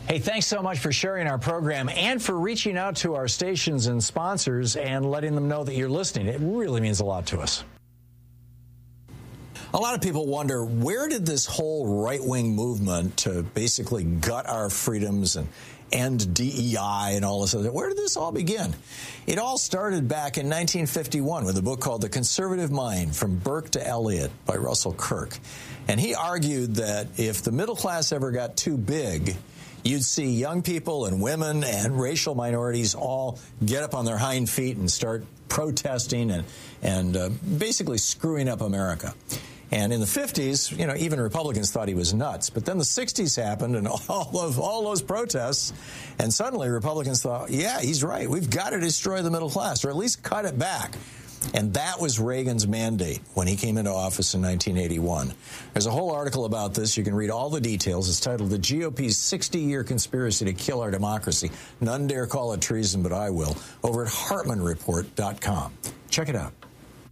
Hey, thanks so much for sharing our program and for reaching out to our stations and sponsors and letting them know that you're listening. It really means a lot to us. A lot of people wonder, where did this whole right-wing movement to basically gut our freedoms and end DEI and all this other, where did this all begin? It all started back in 1951 with a book called The Conservative Mind, From Burke to Eliot by Russell Kirk. And he argued that if the middle class ever got too big, you'd see young people and women and racial minorities all get up on their hind feet and start protesting and basically screwing up America. And in the 50s, you know, even Republicans thought he was nuts. But then the 60s happened and all those protests, and suddenly Republicans thought, yeah, he's right. We've got to destroy the middle class, or at least cut it back. And that was Reagan's mandate when he came into office in 1981. There's a whole article about this. You can read all the details. It's titled The GOP's 60-Year Conspiracy to Kill Our Democracy. None dare call it treason, but I will. Over at HartmanReport.com. Check it out.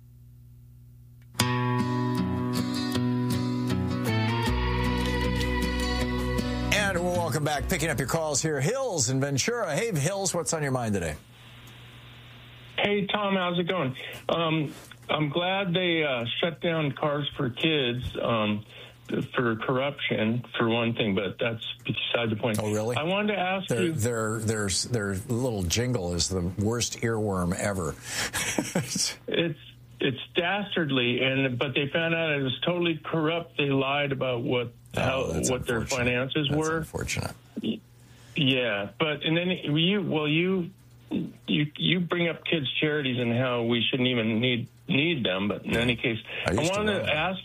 And welcome back. Picking up your calls here. Hills in Ventura. Hey, Hills, what's on your mind today? Hey, Tom, how's it going? I'm glad they shut down Cars for Kids for corruption, for one thing, but that's beside the point. Oh, really? I wanted to ask you... Their little jingle is the worst earworm ever. It's dastardly, but they found out it was totally corrupt. They lied about what their finances were. That's unfortunate. Yeah, but and then you bring up kids' charities and how we shouldn't even need them. But in any case, I wanted to ask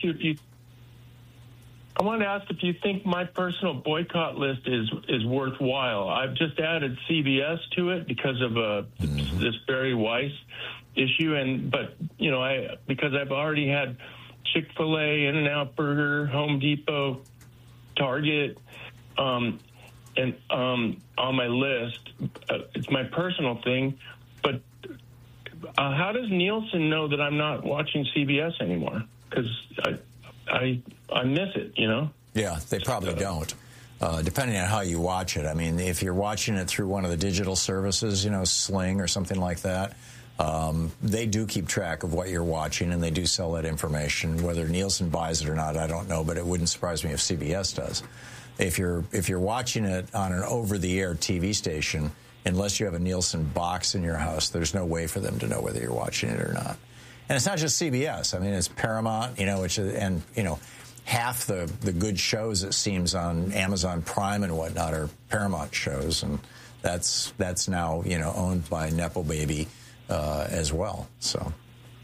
if you think my personal boycott list is worthwhile. I've just added CBS to it because of this Barry Weiss issue, but because I've already had Chick-fil-A, In-N-Out Burger, Home Depot, Target, and on my list. It's my personal thing, but how does Nielsen know that I'm not watching CBS anymore? Because I miss it, you know? Yeah, they probably don't. Depending on how you watch it. I mean, if you're watching it through one of the digital services, Sling or something like that, they do keep track of what you're watching, and they do sell that information. Whether Nielsen buys it or not, I don't know, but it wouldn't surprise me if CBS does. If you're watching it on an over-the-air TV station, unless you have a Nielsen box in your house, there's no way for them to know whether you're watching it or not. And it's not just CBS. I mean, it's Paramount, half the good shows, it seems, on Amazon Prime and whatnot are Paramount shows, and that's now, owned by Nepo Baby as well. So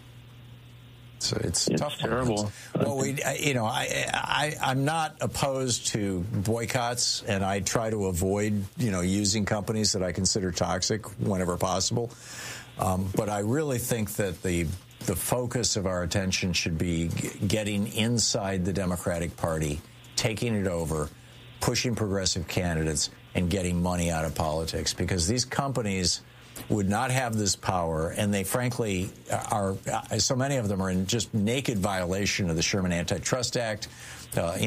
it's tough. Terrible. Well, I'm not opposed to boycotts, and I try to avoid, using companies that I consider toxic whenever possible. But I really think that the focus of our attention should be getting inside the Democratic Party, taking it over, pushing progressive candidates, and getting money out of politics, because these companies would not have this power, and they frankly are, so many of them are in just naked violation of the Sherman Antitrust Act, of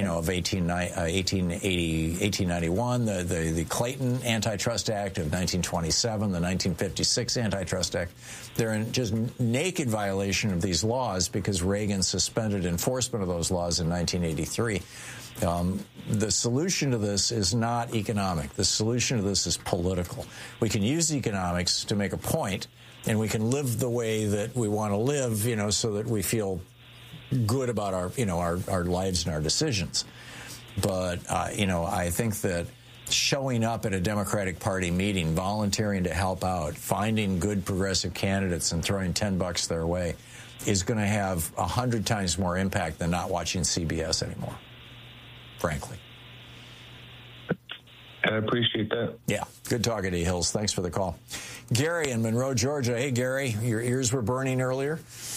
1891, the Clayton Antitrust Act of 1927, the 1956 Antitrust Act. They're in just naked violation of these laws because Reagan suspended enforcement of those laws in 1983. The solution to this is not economic. The solution to this is political. We can use economics to make a point, and we can live the way that we want to live, so that we feel good about our lives and our decisions. But, I think that showing up at a Democratic Party meeting, volunteering to help out, finding good progressive candidates and throwing $10 their way is going to have 100 times more impact than not watching CBS anymore, frankly. I appreciate that. Yeah. Good talking to you, Hills. Thanks for the call. Gary in Monroe, Georgia. Hey, Gary, your ears were burning earlier.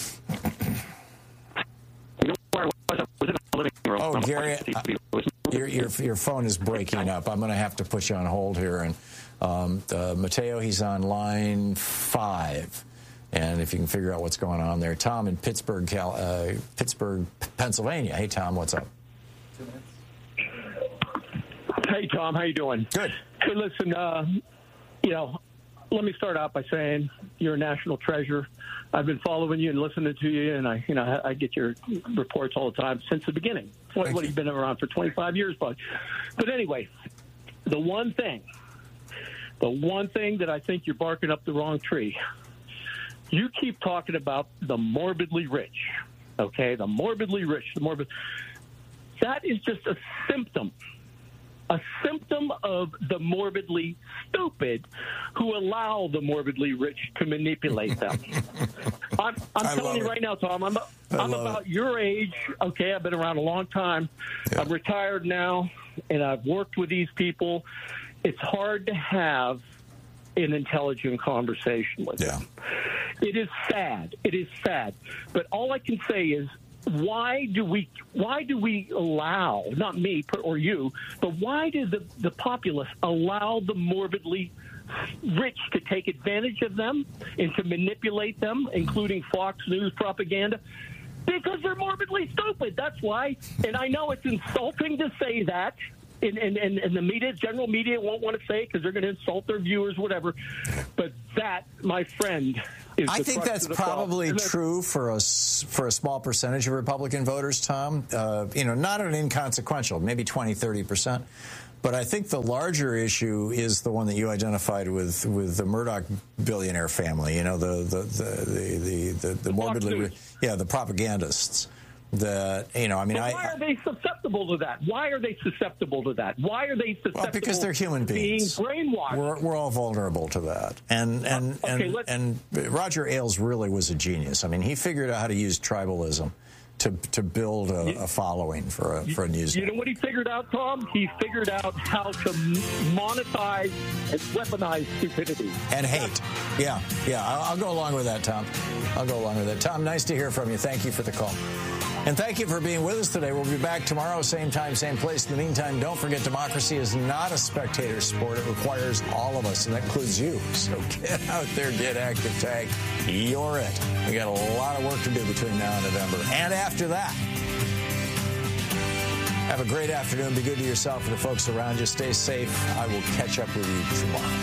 Oh, Gary, your phone is breaking up. I'm going to have to put you on hold here. And Mateo, he's on line 5. And if you can figure out what's going on there. Tom in Pittsburgh, Pennsylvania. Hey, Tom, what's up? 2 minutes. Hey, Tom, how you doing? Good. Hey, listen, let me start out by saying you're a national treasure. I've been following you and listening to you, and I get your reports all the time since the beginning. You've been around for 25 years, bud. But anyway, the one thing that I think you're barking up the wrong tree, you keep talking about the morbidly rich, okay? The morbidly rich, that is just a symptom of the morbidly stupid who allow the morbidly rich to manipulate them. I'm telling you right now, Tom, I'm about your age. Okay, I've been around a long time. Yeah. I'm retired now, and I've worked with these people. It's hard to have an intelligent conversation with them. It is sad. It is sad. But all I can say is, why do we allow, not me or you, but why do the populace allow the morbidly rich to take advantage of them and to manipulate them, including Fox News propaganda? Because they're morbidly stupid. That's why. And I know it's insulting to say that. And the media, general media, won't want to say it because they're going to insult their viewers, whatever. But that, my friend, is I think that's probably true for a small percentage of Republican voters, Tom. Not an inconsequential, maybe 20, 30%. But I think the larger issue is the one that you identified with the Murdoch billionaire family. The morbidly, the propagandists. Why are they susceptible to that? Why are they susceptible to that? Why are they susceptible? Well, because they're human beings. Being brainwashed. We're all vulnerable to that. And Roger Ailes really was a genius. I mean, he figured out how to use tribalism to build a following for a news. You know what he figured out, Tom? He figured out how to monetize and weaponize stupidity and hate. Yeah. I'll go along with that, Tom. Tom, nice to hear from you. Thank you for the call. And thank you for being with us today. We'll be back tomorrow, same time, same place. In the meantime, don't forget, democracy is not a spectator sport. It requires all of us, and that includes you. So get out there, get active, tag. You're it. We got a lot of work to do between now and November. And after that, have a great afternoon. Be good to yourself and the folks around you. Stay safe. I will catch up with you tomorrow.